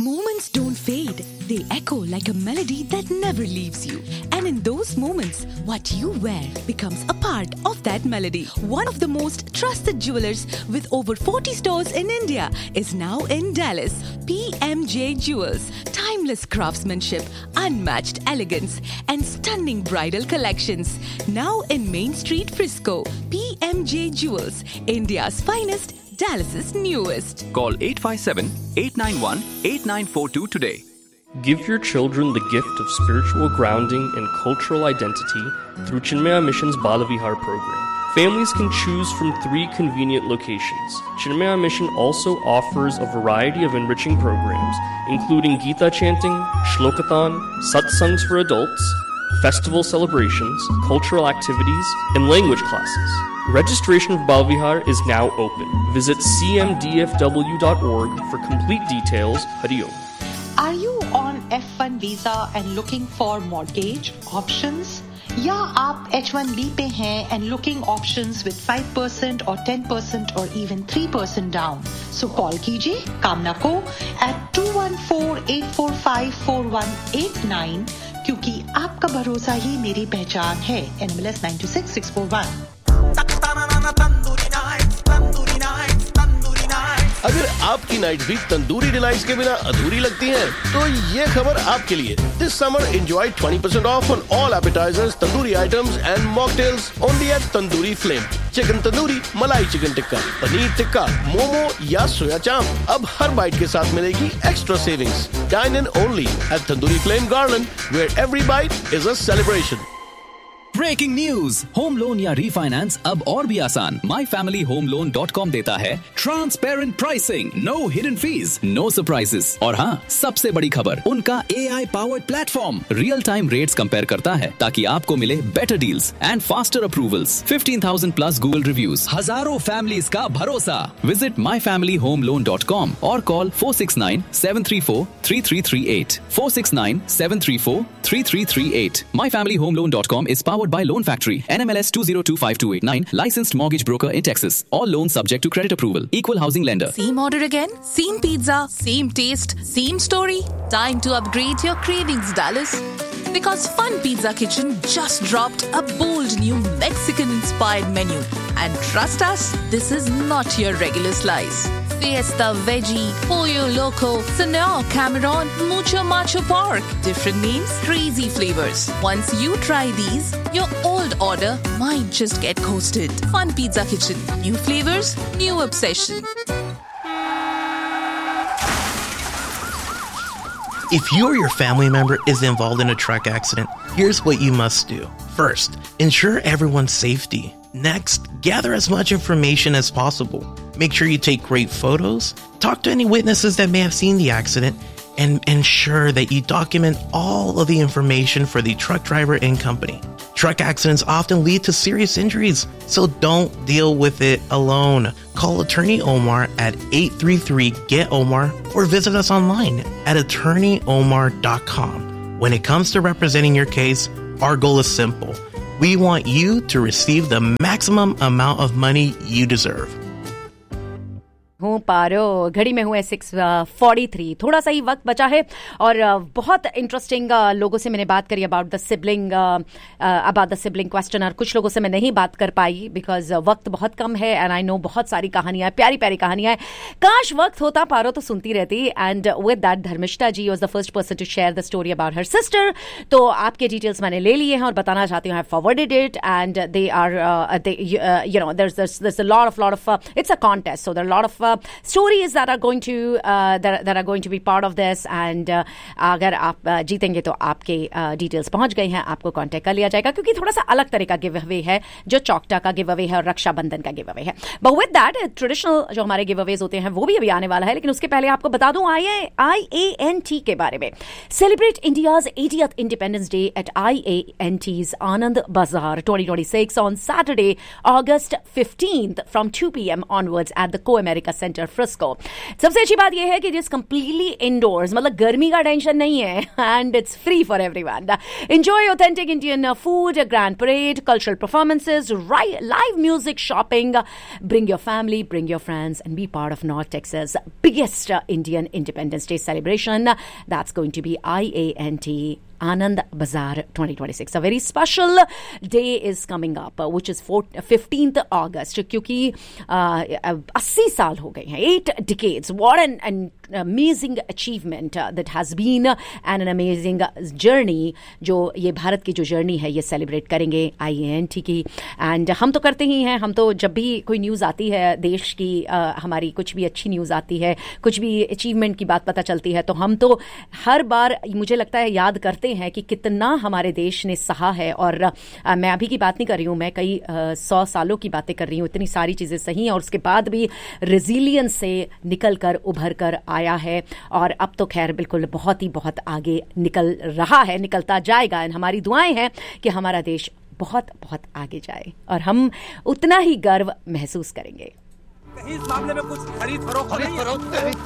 Moments don't fade. They echo like a melody that never leaves you. And in those moments, what you wear becomes a part of that melody. One of the most trusted jewelers with over 40 stores in India is now in Dallas. PMJ Jewels. Timeless craftsmanship, unmatched elegance, and stunning bridal collections. Now in Main Street, Frisco. PMJ Jewels. India's finest. Dallas's newest. Call 857-891-8942 today. Give your children the gift of spiritual grounding and cultural identity through Chinmaya Mission's Balavihar program. Families can choose from 3 convenient locations. Chinmaya Mission also offers a variety of enriching programs, including Gita chanting, Shlokathon, satsangs for adults, festival celebrations, cultural activities, and language classes. Registration for Balavihar is now open. Visit cmdfw.org for complete details. Hari Om. Are you on F1 visa and looking for mortgage options? या आप H1B पे हैं and looking options with 5% or 10% or even 3% down? So call कीजिए कामना को at 214-845-4189 क्योंकि आपका भरोसा ही मेरी पहचान है. NMLS 926641. अगर आपकी नाइट भी तंदूरी डिलाइट्स के बिना अधूरी लगती है, तो ये खबर आपके लिए. This summer enjoy 20% off on all appetizers, tandoori items and mocktails only at Tandoori Flame. Chicken tandoori, मलाई चिकन टिक्का, पनीर टिक्का, मोमो या सोया चांप. अब हर बाइट के साथ मिलेगी extra savings. Dine in only at Tandoori Flame Garland, where every bite is a celebration. Breaking news. Home loan या refinance अब और भी आसान. myfamilyhomeloan.com देता है transparent pricing, no hidden fees, no surprises. और हाँ, सबसे बड़ी खबर, उनका AI powered platform real time rates compare करता है ताकि आपको मिले better deals and faster approvals. 15,000 plus Google reviews, हजारों फैमिलीज का भरोसा. विजिट myfamilyhomeloan.com और call 469-734-3338. 469-734-3338. myfamilyhomeloan.com is powered by Loan Factory, NMLS 2025289, licensed mortgage broker in Texas. All loans subject to credit approval. Equal housing lender. Same order again? Same pizza? Same taste? Same story? Time to upgrade your cravings, Dallas. Because Fun Pizza Kitchen just dropped a bold new Mexican-inspired menu. And trust us, this is not your regular slice. Fiesta Veggie, Pollo Loco, Senor Cameron, Mucho Macho Pork. Different names, crazy flavors. Once you try these, your old order might just get coasted. Fun Pizza Kitchen. New flavors, new obsession. If you or your family member is involved in a truck accident, here's what you must do. First, ensure everyone's safety. Next, gather as much information as possible. Make sure you take great photos, talk to any witnesses that may have seen the accident, and ensure that you document all of the information for the truck driver and company. Truck accidents often lead to serious injuries, so don't deal with it alone. Call Attorney Omar at 833-GET-OMAR or visit us online at attorneyomar.com. When it comes to representing your case, our goal is simple. We want you to receive the maximum amount of money you deserve. हूँ पारो, घड़ी में हुए 6:43. थोड़ा सा ही वक्त बचा है और बहुत इंटरेस्टिंग लोगों से मैंने बात करी अबाउट द सिबलिंग क्वेश्चन. और कुछ लोगों से मैं नहीं बात कर पाई बिकॉज वक्त बहुत कम है एंड आई नो बहुत सारी कहानियां, प्यारी प्यारी कहानियां. काश वक्त होता पारो तो सुनती रहती. And with that Dharmishtha ji was the first person to share the story about her sister. तो आपके डिटेल्स मैंने ले लिए हैं और बताना चाहती हूँ. I forwarded it and they are there's a lot of it's a contest, so there are a lot of stories that are going to be part of this. And अगर आप जीतेंगे तो आपके डिटेल्स पहुंच गए हैं, आपको कांटेक्ट कर लिया जाएगा क्योंकि थोड़ा सा अलग तरह का गिव अवे है जो चौकटा का गिव अवे है और रक्षाबंधन का गिव अवे है. बट विद दैट ट्रेडिशनल जो हमारे गिव अवेज होते हैं वो भी अभी आने वाला है. लेकिन उसके पहले आपको बता दूं IANT के बारे में. Celebrate India's 80th independence day at IANT's Anand Bazaar 2026 on Saturday, August 15th from 2 p.m. onwards at the Co-America centre Frisco. सबसे अच्छी बात यह है कि इट्स कंप्लीटली इंडोर्स, मतलब गर्मी का टेंशन नहीं है, and it's free for everyone. Enjoy authentic Indian food, grand parade, cultural performances, live music, shopping. Bring your family, bring your friends, and be part of North Texas' biggest Indian Independence Day celebration. That's going to be IANT Anand Bazaar 2026. A very special day is coming up, which is 15th August. क्योंकि 80 साल हो गए हैं, 8 decades. What an amazing achievement that has been, and an amazing journey. जो ये भारत की जो journey है ये सेलिब्रेट करेंगे IANT की। एंड हम तो करते ही हैं, हम तो जब भी कोई न्यूज़ आती है देश की, हमारी कुछ भी अच्छी न्यूज़ आती है, कुछ भी अचीवमेंट की बात पता चलती है, तो हम तो हर बार मुझे लगता है याद करते हैं कि कितना हमारे देश ने सहा है। और मैं अभी की बात नहीं कर रही हूँ, मैं कई 100 सालों की बातें कर रही हूँ। इतनी सारी चीज़ें सही हैं और उसके बाद भी रेजिलियंस से निकल कर उभर कर आया है, और अब तो खैर बिल्कुल बहुत आगे निकल रहा है, निकलता जाएगा। हमारी दुआएं हैं कि हमारा देश बहुत आगे जाए और हम उतना ही गर्व महसूस करेंगे। इस मामले में कुछ खरीद फरोख्त